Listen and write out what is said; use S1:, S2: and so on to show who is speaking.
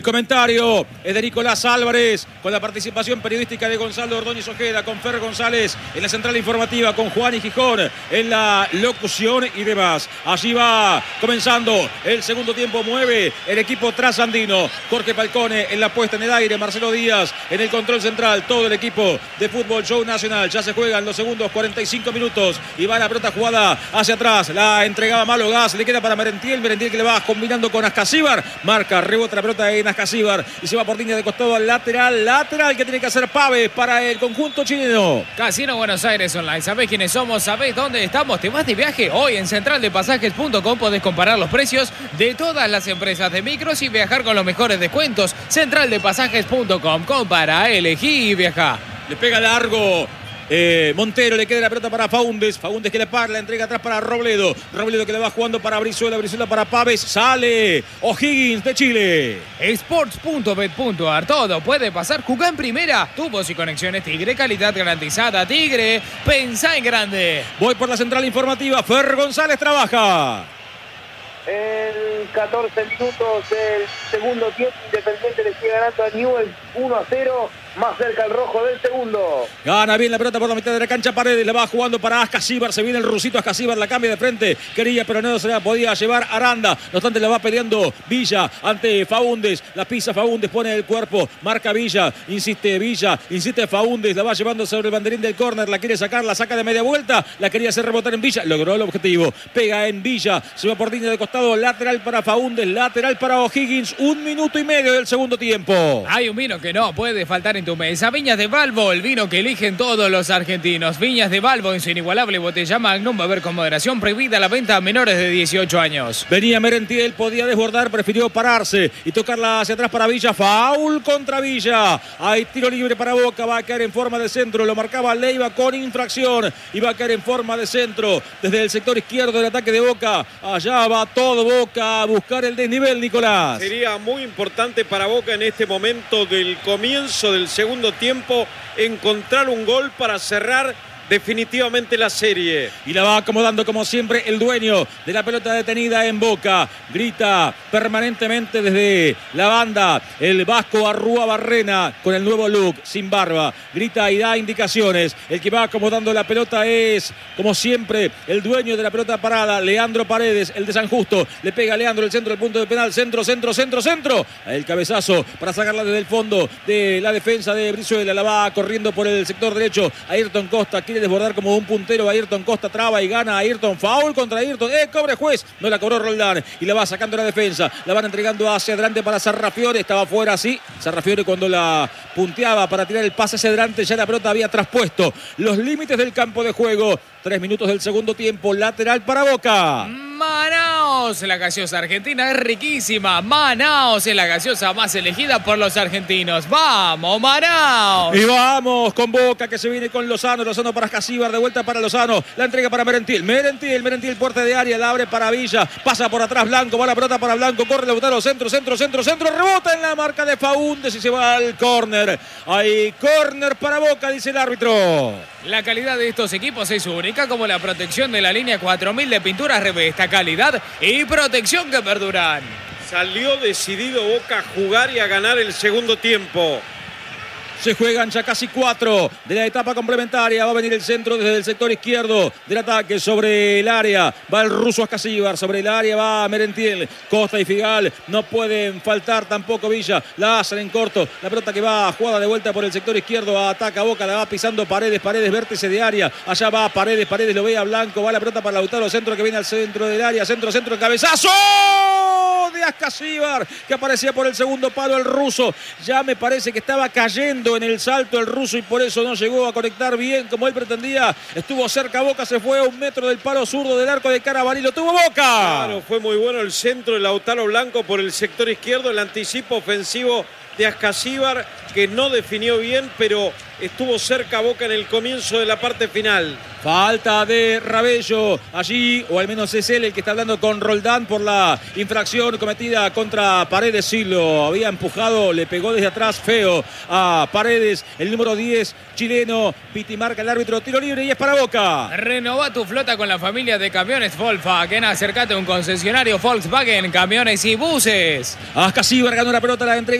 S1: Comentario es de Nicolás Álvarez, con la participación periodística de Gonzalo Ordóñez Ojeda, con Fer González en la central informativa, con Juan y Gijón en la locución y demás. Allí va comenzando el segundo tiempo, mueve el equipo trasandino. Jorge Falcone en la puesta en el aire, Marcelo Díaz en el control central, todo el equipo de Fútbol Show Nacional. Ya se juegan los segundos 45 minutos y va la pelota jugada hacia atrás. La entregaba Malo Gas, le queda para Merentiel que le va combinando con Ascasíbar. Marca, rebota la pelota en Ascasíbar y se va por línea de costado al lateral que tiene que hacer Pávez para el conjunto chileno.
S2: Casino Buenos Aires Online, ¿sabés quiénes somos? ¿Sabés dónde estamos? ¿Te vas de viaje? Hoy en centraldepasajes.com podés comparar los precios de todas las empresas de micros y viajar con los mejores descuentos. Centraldepasajes.com, compara, elegí y viaja.
S1: Le pega largo Montero, le queda la pelota para Faúndez que le para, la entrega atrás para Robledo que le va jugando para Brizuela para Pávez, sale O'Higgins de Chile.
S2: Sports.bet.ar, todo puede pasar, jugá en primera, tubos y conexiones Tigre, calidad garantizada. Tigre, pensá en grande.
S1: Voy por la central informativa, Fer González trabaja.
S3: En 14 minutos del segundo tiempo, Independiente le sigue ganando a Newell's 1-0, más cerca el rojo del segundo.
S1: Gana bien la pelota por la mitad de la cancha, Paredes la va jugando para Ascasíbar, se viene el rusito Ascasíbar, la cambia de frente, quería pero no se la podía llevar Aranda, no obstante la va peleando Villa ante Faúndez, la pisa Faúndez, pone el cuerpo, marca Villa, insiste Faúndez, la va llevando sobre el banderín del córner, la quiere sacar, la saca de media vuelta, la quería hacer rebotar en Villa, logró el objetivo, pega en Villa, se va por línea de costado, lateral para Faúndez, lateral para O'Higgins, 1 minuto y medio del segundo tiempo.
S2: Hay un vino que no puede faltar en tu mesa, Viñas de Balbo, el vino que eligen todos los argentinos. Viñas de Balbo en su inigualable botella Magnum, beber con moderación, prohibida la venta a menores de 18 años.
S1: Venía Merentiel, podía desbordar, prefirió pararse y tocarla hacia atrás para Villa, foul contra Villa, hay tiro libre para Boca, va a caer en forma de centro, lo marcaba Leiva con infracción y va a caer en forma de centro desde el sector izquierdo del ataque de Boca, allá va todo Boca a buscar el desnivel, Nicolás.
S4: Sería muy importante para Boca en este momento del comienzo del segundo tiempo encontrar un gol para cerrar definitivamente la serie.
S1: Y la va acomodando como siempre el dueño de la pelota detenida en Boca. Grita permanentemente desde la banda el vasco Arrúa Barrena con el nuevo look, sin barba. Grita y da indicaciones. El que va acomodando la pelota es, como siempre, el dueño de la pelota parada, Leandro Paredes, el de San Justo. Le pega a Leandro el centro del punto de penal. Centro. El cabezazo para sacarla desde el fondo de la defensa de Brizuela. La va corriendo por el sector derecho. Ayrton Costa quiere desbordar como un puntero. Ayrton Costa traba y gana Ayrton. Foul contra Ayrton. Cobre juez. No la cobró Roldán. Y la va sacando la defensa. La van entregando hacia adelante para Sarrafiore. Estaba fuera, sí. Sarrafiore cuando la punteaba para tirar el pase hacia adelante. Ya la pelota había traspuesto los límites del campo de juego. 3 minutos del segundo tiempo. Lateral para Boca.
S2: Manaos, la gaseosa argentina es riquísima. Manaos es la gaseosa más elegida por los argentinos. ¡Vamos, Manaos!
S1: Y vamos con Boca que se viene con Lozano para Ascasíbar, de vuelta para Lozano. La entrega para Merentiel, puerta de área, la abre para Villa. Pasa por atrás Blanco, va la pelota para Blanco. Corre Lautaro, centro. Rebota en la marca de Faúndez y se va al córner. Hay córner para Boca, dice el árbitro.
S2: La calidad de estos equipos es única, como la protección de la línea 4000 de pinturas Revesta, calidad y protección que perduran.
S4: Salió decidido Boca a jugar y a ganar el segundo tiempo.
S1: Se juegan ya casi 4 de la etapa complementaria. Va a venir el centro desde el sector izquierdo del ataque sobre el área. Va el ruso Ascasíbar. Sobre el área va Merentiel. Costa y Figal. No pueden faltar tampoco Villa. La hacen en corto. La pelota que va jugada de vuelta por el sector izquierdo. Ataca Boca. La va pisando Paredes. Vértice de área. Allá va Paredes. Lo ve a Blanco. Va la pelota para Lautaro. Centro que viene al centro del área. Centro. Cabezazo de Ascasíbar, que aparecía por el segundo palo el ruso. Ya me parece que estaba cayendo en el salto el ruso y por eso no llegó a conectar bien como él pretendía. Estuvo cerca Boca, se fue a 1 metro del palo zurdo del arco de Carabalí. Lo tuvo Boca.
S4: Claro, fue muy bueno el centro de Lautaro Blanco por el sector izquierdo. El anticipo ofensivo de Ascasíbar, que no definió bien, pero estuvo cerca Boca en el comienzo de la parte final.
S1: Falta de Rabello allí, o al menos es él el que está hablando con Roldán por la infracción cometida contra Paredes. Sí, lo había empujado, le pegó desde atrás feo a Paredes, el número 10 chileno. Piti marca el árbitro, tiro libre y es para Boca.
S2: Renova tu flota con la familia de camiones Volkswagen. Acércate a un concesionario Volkswagen, camiones y buses.
S1: Ascasíbar ganó la pelota, la entrega